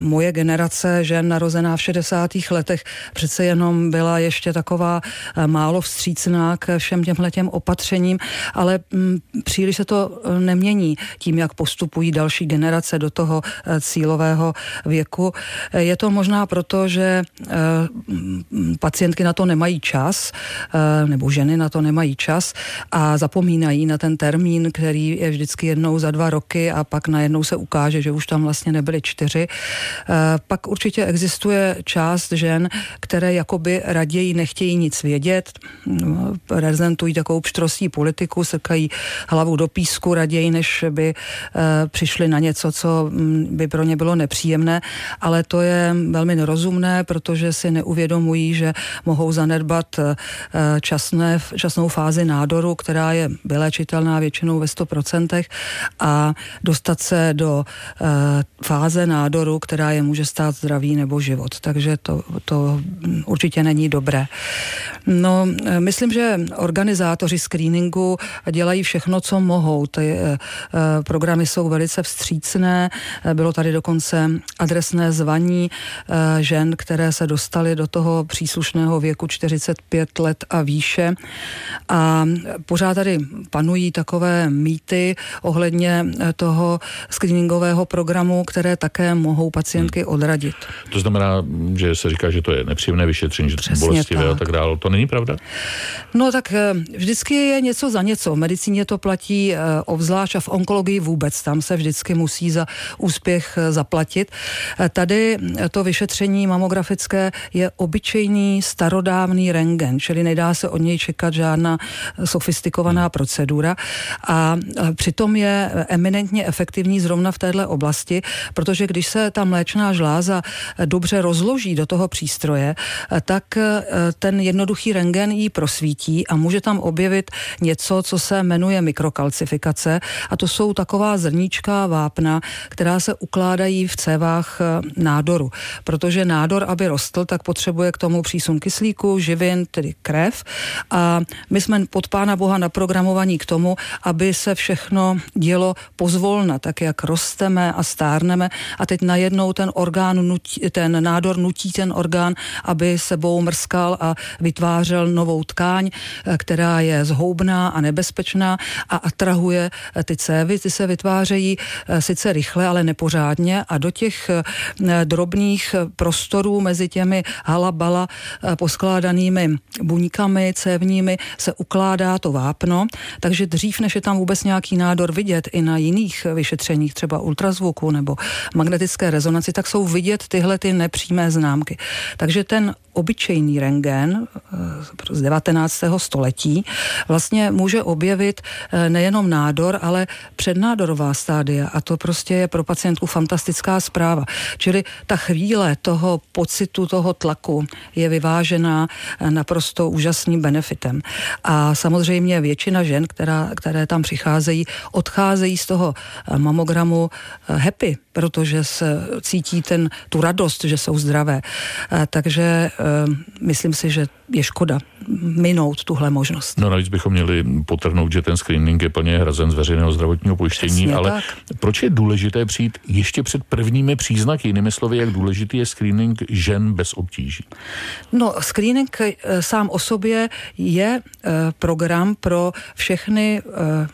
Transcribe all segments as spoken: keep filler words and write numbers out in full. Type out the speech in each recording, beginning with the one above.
Moje generace žen narozená v šedesátých letech přece jenom byla ještě taková málo vstřícná k všem těmhletěm opatřením, ale m, příliš se to nemění tím, jak postupují další generace do toho cílového věku. Je to možná proto, že e, pacientky na to nemají čas, e, nebo ženy na to nemají čas a zapomínají na ten termín, který je vždycky jednou za dva roky a pak najednou se ukáže, že už tam vlastně nebyly čtyři. Pak určitě existuje část žen, které jakoby raději nechtějí nic vědět, prezentují takovou pštrostí politiku, srkají hlavu do písku raději, než by přišli na něco, co by pro ně bylo nepříjemné, ale to je velmi nerozumné, protože si neuvědomují, že mohou zanedbat časné, časnou fázi nádoru, která je vyléčitelná většinou ve sto procentech a dostat se do fáze nádoru, která je může stát zdraví nebo život. Takže to, to určitě není dobré. No, myslím, že organizátoři screeningu dělají všechno, co mohou. Ty eh, programy jsou velice vstřícné. Bylo tady dokonce adresné zvaní eh, žen, které se dostaly do toho příslušného věku čtyřicet pět let a výše. A pořád tady panují takové mýty ohledně toho screeningového programu, které také mohou pacientky odradit. To znamená, že se říká, že to je nepříjemné vyšetření, že to bolestivé a tak dále. To není pravda? No tak vždycky je něco za něco. V medicíně to platí obzvlášť a v onkologii vůbec. Tam se vždycky musí za úspěch zaplatit. Tady to vyšetření mamografické je obyčejný starodávný rentgen, čili nedá se od něj čekat žádná sofistikovaná procedura a přitom je eminentně efektivní zrovna v téhle oblasti, protože když se ta mléčná žláza dobře rozloží do toho přístroje, tak ten jednoduchý rentgen ji prosvítí a může tam objevit něco, co se jmenuje mikrokalcifikace a to jsou taková zrníčka vápna, která se ukládají v cévách nádoru. Protože nádor, aby rostl, tak potřebuje k tomu přísun kyslíku, živin, tedy krev a my jsme pod Pána Boha naprogramovaní k tomu, aby se všechno dělo pozvolna, tak jak rosteme a stárneme a teď najednou ten orgán nutí, ten nádor nutí ten orgán, aby sebou mrskal a vytvářel novou tkáň, která je zhoubná a nebezpečná a atrahuje ty cévy. Ty se vytvářejí sice rychle, ale nepořádně a do těch drobných prostorů mezi těmi halabala poskládanými buňkami cévními se ukládá to vápno, takže dřív, než je tam vůbec nějaký nádor vidět i na jiných vyšetřeních, třeba ultrazvuku nebo magnetické rezonanci, tak jsou vidět tyhle ty nepřímé známky. Takže ten obyčejný rentgen z devatenáctého století vlastně může objevit nejenom nádor, ale přednádorová stádia a to prostě je pro pacientku fantastická zpráva. Čili ta chvíle toho pocitu, toho tlaku je vyvážená naprosto úžasným benefitem. A samozřejmě většina žen, která, které tam přicházejí, odcházejí z toho mamogramu happy, protože se cítí ten, tu radost, že jsou zdravé. Takže myslím si, že je škoda minout tuhle možnost. No navíc bychom měli potrhnout, že ten screening je plně hrazen z veřejného zdravotního pojištění, přesně ale tak. Proč je důležité přijít ještě před prvními příznaky? Jinými slovy, jak důležitý je screening žen bez obtíží? No, screening sám o sobě je program pro všechny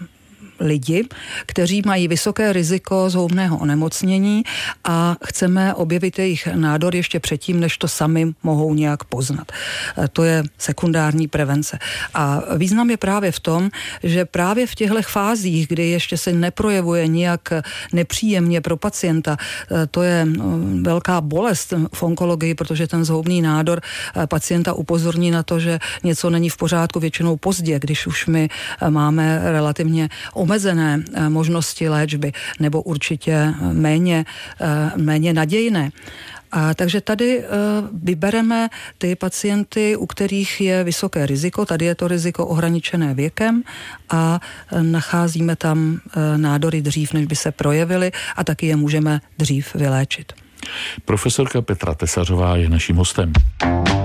lidi, kteří mají vysoké riziko zhoubného onemocnění a chceme objevit jejich nádor ještě předtím, než to sami mohou nějak poznat. To je sekundární prevence. A význam je právě v tom, že právě v těchto fázích, kdy ještě se neprojevuje nijak nepříjemně pro pacienta, to je velká bolest v onkologii, protože ten zhoubný nádor pacienta upozorní na to, že něco není v pořádku většinou pozdě, když už my máme relativně omezené možnosti léčby, nebo určitě méně, méně nadějné. A takže tady uh, vybereme ty pacienty, u kterých je vysoké riziko, tady je to riziko ohraničené věkem a uh, nacházíme tam uh, nádory dřív, než by se projevily a taky je můžeme dřív vyléčit. Profesorka Petra Tesařová je naším hostem.